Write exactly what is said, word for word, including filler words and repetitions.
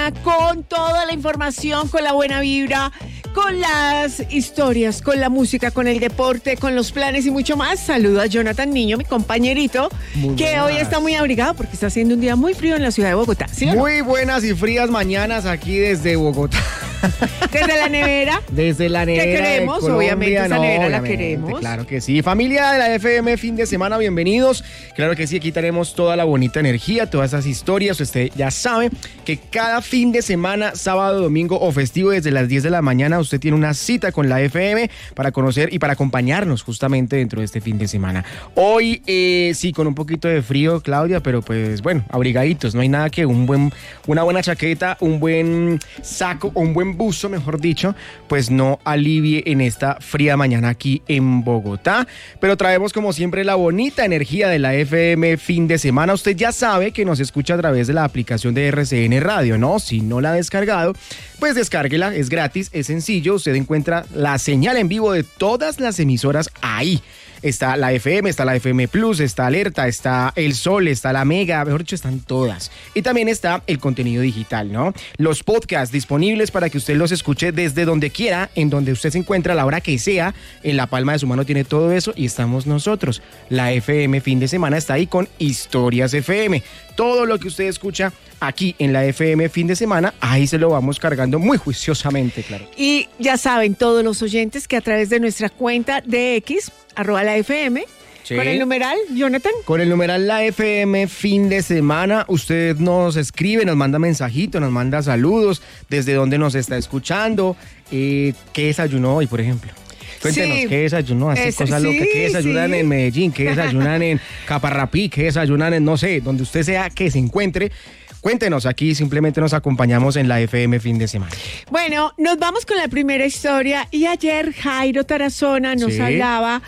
semana con toda la información, con la buena vibra, con las historias, con la música, con el deporte, con los planes y mucho más. Saludo a Jonathan Niño, mi compañerito, muy que buenas. Hoy está muy abrigado porque está haciendo un día muy frío en la ciudad de Bogotá. ¿Sí muy no? buenas y frías mañanas aquí desde Bogotá. Desde la nevera. Desde la nevera. Que queremos, de obviamente, esa no, nevera obviamente, la queremos. Claro que sí. Familia de la F M, fin de semana, bienvenidos. Claro que sí, aquí tenemos toda la bonita energía, todas esas historias. Usted ya sabe que cada fin de semana, sábado, domingo o festivo, desde las diez de la mañana, usted tiene una cita con la F M para conocer y para acompañarnos justamente dentro de este fin de semana. Hoy, eh, sí, con un poquito de frío, Claudia, pero pues bueno, abrigaditos. No hay nada que un buen, una buena chaqueta, un buen saco o un buen buzo, mejor dicho, pues no alivie en esta fría mañana aquí en Bogotá. Pero traemos como siempre la bonita energía de la F M fin de semana. Usted ya sabe que nos escucha a través de la aplicación de R C N Radio, ¿no? Si no la ha descargado, pues descárguela, es gratis, es sencillo. Usted encuentra la señal en vivo de todas las emisoras ahí. Está la F M, está la F M Plus, está Alerta, está El Sol, está la Mega, mejor dicho, están todas. Y también está el contenido digital, ¿no? Los podcasts disponibles para que usted los escuche desde donde quiera, en donde usted se encuentra, a la hora que sea. En la palma de su mano tiene todo eso y estamos nosotros. La F M fin de semana está ahí con Historias F M. Todo lo que usted escucha aquí en la F M fin de semana, ahí se lo vamos cargando muy juiciosamente, claro. Y ya saben todos los oyentes que a través de nuestra cuenta de X, arroba la F M, sí. Con el numeral, Jonathan. Con el numeral la F M fin de semana, usted nos escribe, nos manda mensajito, nos manda saludos, desde dónde nos está escuchando, eh, qué desayunó hoy, por ejemplo. Cuéntenos, sí. ¿Qué desayunó? Así es, cosas sí, locas. ¿Qué desayunan sí. en Medellín? ¿Qué desayunan en Caparrapí? ¿Qué desayunan en, no sé, donde usted sea que se encuentre? Cuéntenos, aquí simplemente nos acompañamos en la F M fin de semana. Bueno, nos vamos con la primera historia y ayer Jairo Tarazona nos sí. hablaba